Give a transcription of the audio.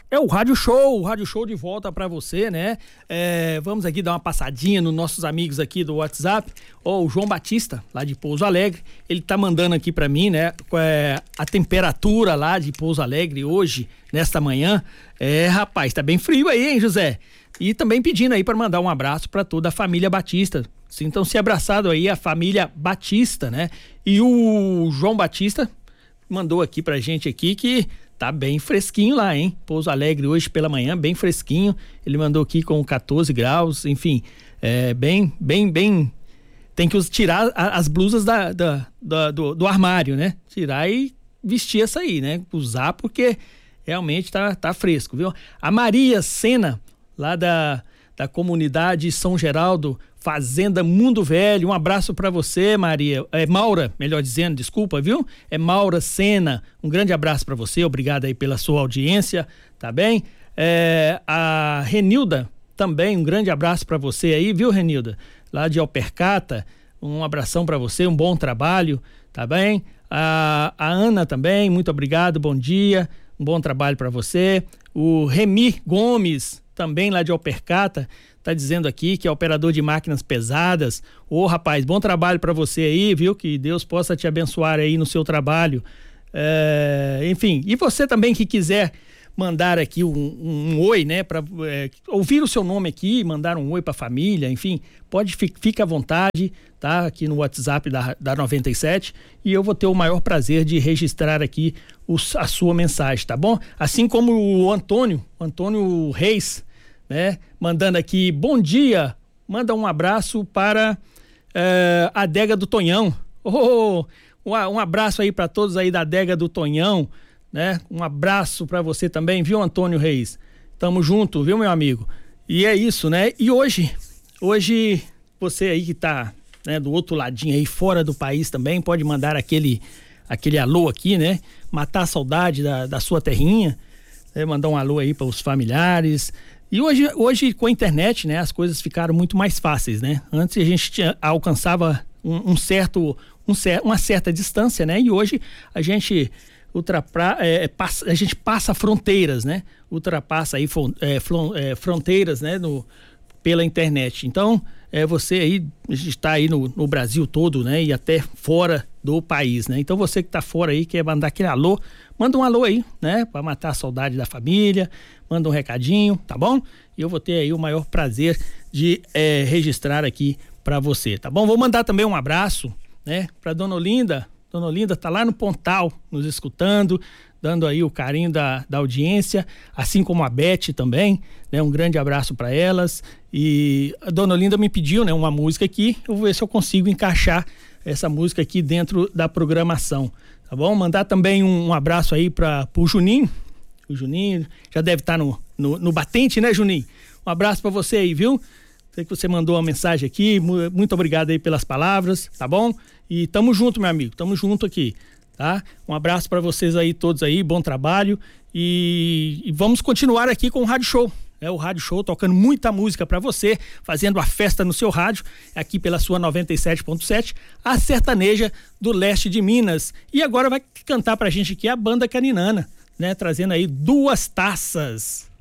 É o Rádio Show de volta pra você, né? Vamos aqui dar uma passadinha nos nossos amigos aqui do WhatsApp. O João Batista, lá de Pouso Alegre, ele tá mandando aqui pra mim, né? A temperatura lá de Pouso Alegre hoje, nesta manhã. Rapaz, tá bem frio aí, hein, José? E também pedindo aí pra mandar um abraço pra toda a família Batista. Sintam-se abraçado aí a família Batista, né? E o João Batista mandou aqui pra gente aqui que tá bem fresquinho lá, hein? Pouso Alegre hoje pela manhã, bem fresquinho. Ele mandou aqui com 14 graus, enfim, bem. Tem que tirar as blusas do armário, né? Tirar e vestir essa aí, né? Usar porque realmente tá fresco, viu? A Maria Sena, lá da comunidade São Geraldo, Fazenda Mundo Velho, um abraço para você, Maria, Maura, melhor dizendo, desculpa, viu? Maura Sena, um grande abraço para você, obrigado aí pela sua audiência, tá bem? A Renilda, também um grande abraço para você aí, viu, Renilda? Lá de Alpercata, um abração para você, um bom trabalho, tá bem? A Ana também, muito obrigado, bom dia, um bom trabalho para você. O Remi Gomes, também lá de Alpercata, tá dizendo aqui que é operador de máquinas pesadas. Rapaz, bom trabalho para você aí, viu? Que Deus possa te abençoar aí no seu trabalho. Enfim, e você também que quiser mandar aqui um oi, né? Para ouvir o seu nome aqui, mandar um oi para a família, enfim, fica à vontade, tá? Aqui no WhatsApp da 97 e eu vou ter o maior prazer de registrar aqui a sua mensagem, tá bom? Assim como o Antônio Reis, né? Mandando aqui, bom dia, manda um abraço para a adega do Tonhão. Um abraço aí para todos aí da adega do Tonhão, né? Um abraço para você também, viu, Antônio Reis? Tamo junto, viu, meu amigo? E é isso, né? E hoje você aí que tá, né, do outro ladinho aí, fora do país também, pode mandar aquele alô aqui, né? Matar a saudade da sua terrinha, né? Mandar um alô aí para os familiares. E hoje com a internet, né, as coisas ficaram muito mais fáceis, né? Antes a gente alcançava uma certa distância, né? E hoje a gente a gente passa fronteiras, né? Ultrapassa aí fronteiras, né? Pela internet. Então, você aí está aí no Brasil todo, né? E até fora do país, né? Então você que está fora aí, quer mandar aquele alô, manda um alô aí, né? Para matar a saudade da família, manda um recadinho, tá bom? E eu vou ter aí o maior prazer de registrar aqui para você, tá bom? Vou mandar também um abraço, né? Para Dona Olinda. Dona Olinda tá lá no Pontal, nos escutando, dando aí o carinho da audiência, assim como a Beth também, né? Um grande abraço para elas. E a Dona Olinda me pediu, né, uma música aqui, eu vou ver se eu consigo encaixar essa música aqui dentro da programação, tá bom? Mandar também um abraço aí pro Juninho. O Juninho já deve estar no batente, né, Juninho? Um abraço para você aí, viu? Sei que você mandou uma mensagem aqui, muito obrigado aí pelas palavras, tá bom? E tamo junto, meu amigo, tamo junto aqui, tá? Um abraço para vocês aí, todos aí, bom trabalho e vamos continuar aqui com o Rádio Show. O Rádio Show tocando muita música para você, fazendo a festa no seu rádio, aqui pela sua 97.7, a sertaneja do leste de Minas. E agora vai cantar pra gente aqui a banda Caninana, né? Trazendo aí Duas Taças.